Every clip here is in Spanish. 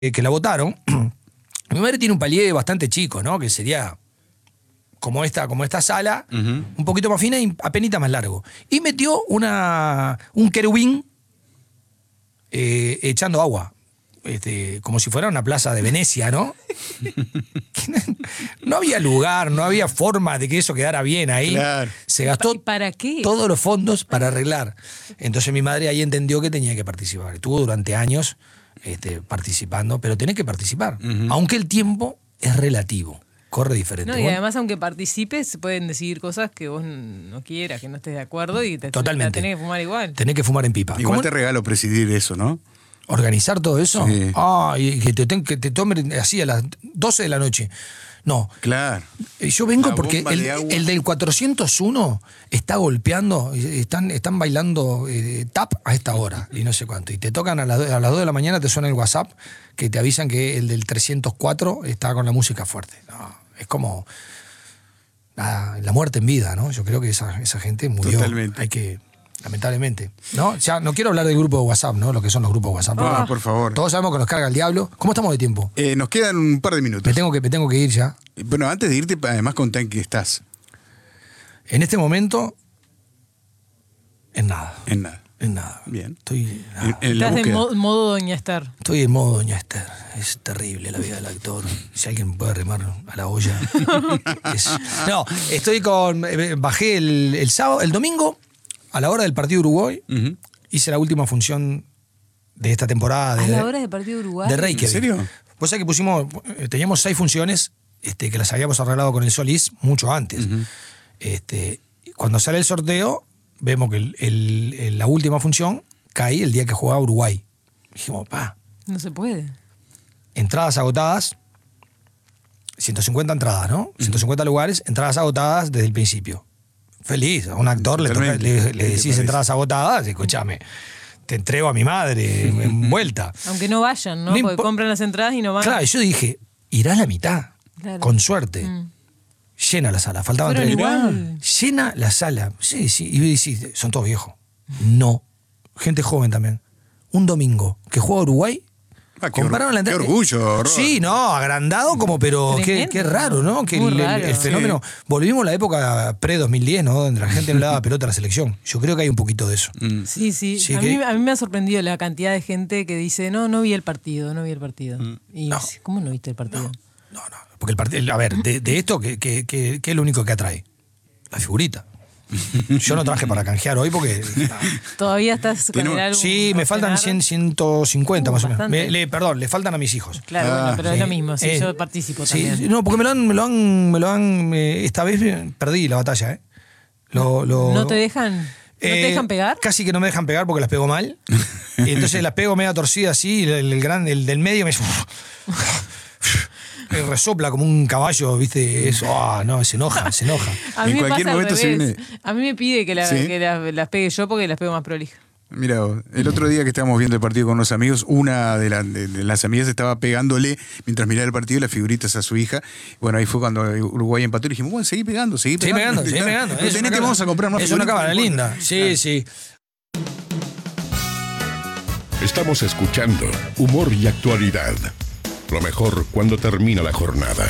que la votaron. Mi madre tiene un palier bastante chico, ¿no? Que sería como esta sala, un poquito más fina y apenita más largo. Y metió un querubín echando agua. Como si fuera una plaza de Venecia, ¿no? No había lugar, no había forma de que eso quedara bien ahí. Claro. Se gastó ¿Para qué? todos los fondos para arreglar. Entonces mi madre ahí entendió que tenía que participar. Estuvo durante años participando, pero tenés que participar. Aunque el tiempo es relativo. Corre diferente. No, y además, aunque participes, se pueden decidir cosas que vos no quieras, que no estés de acuerdo y te Totalmente. tenés que fumar igual. Tenés que fumar en pipa. Igual ¿Cómo? te regalo presidir eso, ¿no? ¿Organizar todo eso? Sí. Y que te tomen así a las 12 de la noche. No. Claro. Yo vengo La porque bomba de agua. el del 401 está golpeando, están bailando tap a esta hora y no sé cuánto. Y te tocan a las 2 de la mañana, te suena el WhatsApp que te avisan que el del 304 está con la música fuerte. No, es como la muerte en vida, ¿no? Yo creo que esa gente murió. Totalmente. Hay que... Lamentablemente. ¿No? Ya no quiero hablar del grupo de WhatsApp, ¿no? Lo que son los grupos de WhatsApp. Ah, por favor. Todos sabemos que nos carga el diablo. ¿Cómo estamos de tiempo? Nos quedan un par de minutos. Me tengo que ir ya. Bueno, antes de irte, además contá en qué estás. En este momento, en nada. En nada. En nada. Bien. Estoy, nada. En la Estás de búsqueda. modo Doña Esther. Estoy en modo Doña Esther. Es terrible la vida del actor. Si alguien puede remar a la olla. No, estoy con... Bajé el sábado, el domingo, a la hora del partido Uruguay, hice la última función de esta temporada. ¿A la hora del partido Uruguay? De Reykjavik. ¿En serio? Vos sabés que teníamos 6 funciones que las habíamos arreglado con el Solís mucho antes. Cuando sale el sorteo, vemos que la última función cae el día que jugaba Uruguay. Dijimos, No se puede. entradas agotadas, 150 entradas, ¿no? 150 lugares, entradas agotadas desde el principio. Feliz, a un actor le decís entradas agotadas, escúchame, te entrego a mi madre envuelta. Aunque no vayan, ¿no? No Porque compran las entradas y no van. Claro, yo dije, irá a la mitad, Claro. con suerte. Llena la sala, faltaban Fueron 3. igual. Llena la sala, sí, y decís, son todos viejos. No, gente joven también. Un domingo que juega Uruguay, compraron la Qué entrada. orgullo, Rod. Sí, no, agrandado como, pero Tremendo. qué raro, ¿no? Que Muy el raro. fenómeno. Volvimos a la época pre-2010, ¿no? Donde la gente no le daba pelota a la selección. Yo creo que hay un poquito de eso. Sí. Sí, a mí me ha sorprendido la cantidad de gente que dice, no vi el partido. Y No. ¿cómo no viste el partido? No. Porque el partido, a ver, de esto, ¿qué es lo único que atrae? La figurita. Yo no traje para canjear hoy porque... ¿Todavía estás con el álbum? Sí, me faltan 150 más o menos. Bastante. Perdón, le faltan a mis hijos. Claro, bueno, pero sí. es lo mismo, sí, yo participo Sí, también. no, porque me lo han esta vez perdí la batalla, ¿eh? ¿No te dejan? ¿No te dejan pegar? Casi que no me dejan pegar porque las pego mal. Y entonces las pego media torcida así, y el del medio me resopla como un caballo, ¿viste? Eso, no, se enoja. A mí En me cualquier pasa al momento se revés. viene- A mí me pide que ¿Sí? las pegue yo porque las pego más prolijas. Mira, el otro día que estábamos viendo el partido con unos amigos, una de las amigas estaba pegándole mientras miraba el partido las figuritas a su hija. Bueno, ahí fue cuando Uruguay empató y dijimos, bueno, seguí pegando. Seguí pegando. No tenés que vamos a comprar más Es una figuritas. cámara linda. Sí. Estamos escuchando Humor y Actualidad. Lo mejor cuando termina la jornada.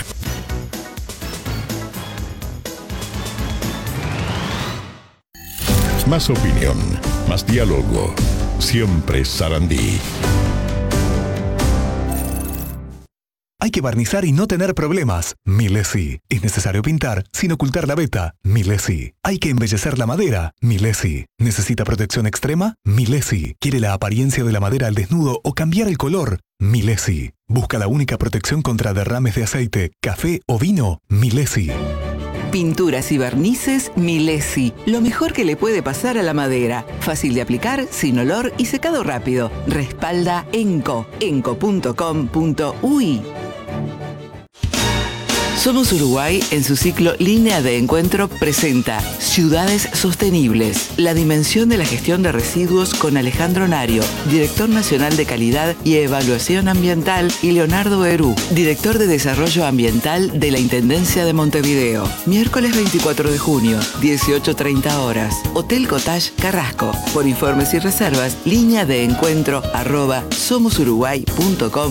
Más opinión, más diálogo. Siempre Sarandí. Hay que barnizar y no tener problemas. Milesi. Es necesario pintar sin ocultar la veta. Milesi. Hay que embellecer la madera. Milesi. ¿Necesita protección extrema? Milesi. ¿Quiere la apariencia de la madera al desnudo o cambiar el color? Milesi. ¿Busca la única protección contra derrames de aceite, café o vino? Milesi. Pinturas y barnices Milesi. Lo mejor que le puede pasar a la madera. Fácil de aplicar, sin olor y secado rápido. Respalda Enco. enco.com.uy. Somos Uruguay, en su ciclo Línea de Encuentro, presenta Ciudades Sostenibles, la dimensión de la gestión de residuos con Alejandro Nario, Director Nacional de Calidad y Evaluación Ambiental, y Leonardo Herú, Director de Desarrollo Ambiental de la Intendencia de Montevideo. Miércoles 24 de junio, 18:30 horas. Hotel Cottage Carrasco. Por informes y reservas, lineadeencuentro@somosuruguay.com.